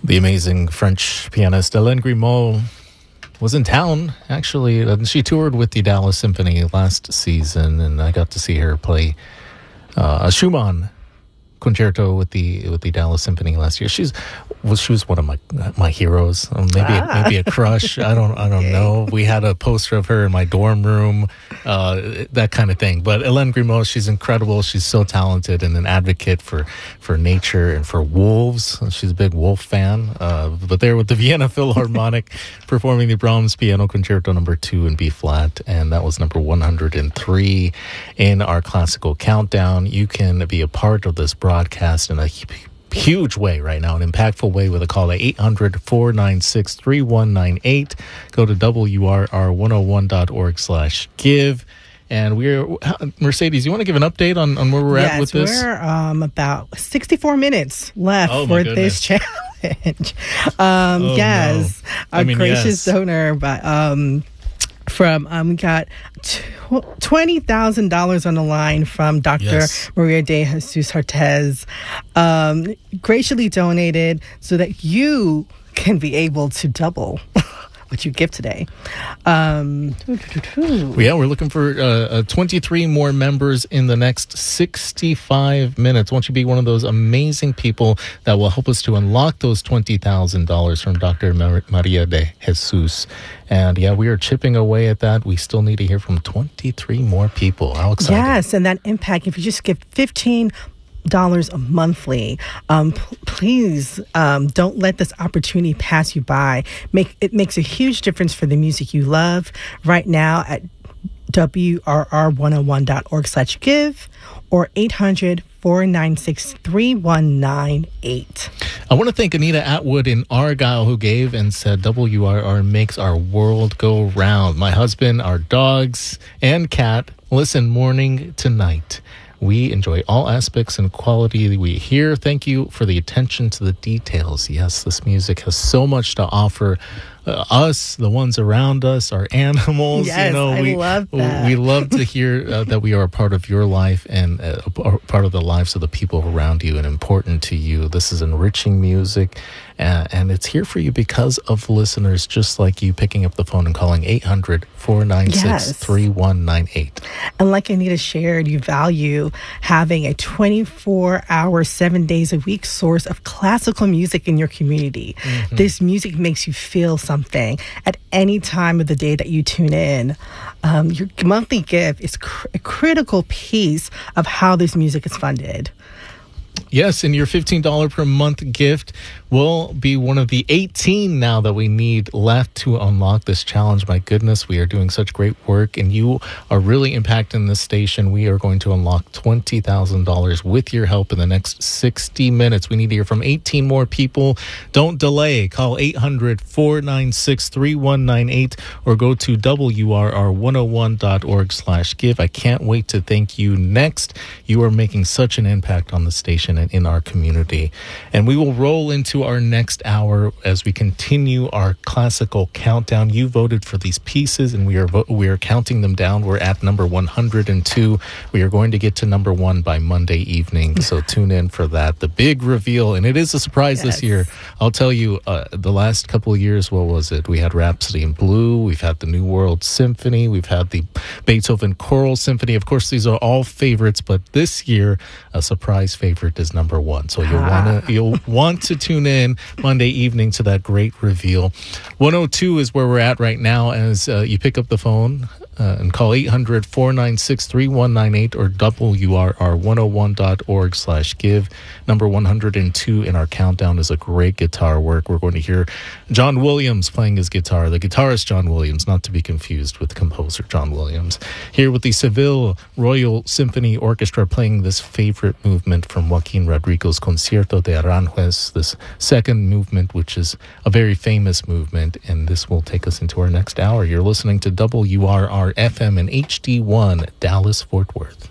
The amazing French pianist Hélène Grimaud was in town, actually. She toured with the Dallas Symphony last season, and I got to see her play a Schumann concerto with the Dallas Symphony last year. She was one of my heroes. Maybe a crush. I don't know. We had a poster of her in my dorm room, that kind of thing. But Hélène Grimaud, she's incredible. She's so talented and an advocate for nature and for wolves. She's a big wolf fan. But there with the Vienna Philharmonic performing the Brahms Piano Concerto No. 2 in B flat, and that was number 103 in our classical countdown. You can be a part of this broadcast in a huge way right now, an impactful way, with a call to 800-496-3198. Go to WRR101.org/give. And we're, Mercedes, you want to give an update on where we're at with this? Yes, we're about 64 minutes left for this challenge. Yes, our gracious donor, but we got $20,000 on the line from Dr. Maria de Jesus Ortiz, graciously donated so that you can be able to double what you give today. Yeah, we're looking for 23 more members in the next 65 minutes. Won't you be one of those amazing people that will help us to unlock those $20,000 from Dr. Maria de Jesus? And yeah, we are chipping away at that. We still need to hear from 23 more people. How exciting. Yes, and that impact, if you just give $15 monthly, please don't let this opportunity pass you by. It makes a huge difference for the music you love. Right now at WRR101.org/give or 800-496-3198. I want to thank Anita Atwood in Argyle, who gave and said WRR makes our world go round. My husband, our dogs, and cat listen morning to night. We enjoy all aspects and quality we hear. Thank you for the attention to the details. Yes, this music has so much to offer us, the ones around us, our animals. Yes, I love that. We love to hear that we are a part of your life and a part of the lives of the people around you and important to you. This is enriching music, and it's here for you because of listeners just like you picking up the phone and calling 800-496-3198. And like Anita shared, you value having a 24-hour, 7 days a week source of classical music in your community. Mm-hmm. This music makes you feel something at any time of the day that you tune in. Your monthly gift is a critical piece of how this music is funded. Yes, and your $15 per month gift will be one of the 18 now that we need left to unlock this challenge. My goodness, we are doing such great work, and you are really impacting this station. We are going to unlock $20,000 with your help in the next 60 minutes. We need to hear from 18 more people. Don't delay. Call 800-496-3198 or go to WRR101.org/give. I can't wait to thank you next. You are making such an impact on the station and in our community. And we will roll into our next hour as we continue our classical countdown. You voted for these pieces, and we are counting them down. We're at number 102. We are going to get to number 1 by Monday evening, so tune in for that. The big reveal, and it is a surprise this year. I'll tell you, the last couple of years, what was it? We had Rhapsody in Blue, we've had the New World Symphony, we've had the Beethoven Choral Symphony. Of course, these are all favorites, but this year, a surprise favorite is number 1. So you'll want to tune in Monday evening to that great reveal. 102 is where we're at right now as you pick up the phone and call 800-496-3198 or WRR101.org/give. Number 102 in our countdown is a great guitar work. We're going to hear John Williams playing his guitar, the guitarist John Williams, not to be confused with composer John Williams. Here with the Seville Royal Symphony Orchestra playing this favorite movement from Joaquin Rodrigo's Concierto de Aranjuez, this second movement, which is a very famous movement, and this will take us into our next hour. You're listening to WRR FM and HD1 Dallas, Fort Worth.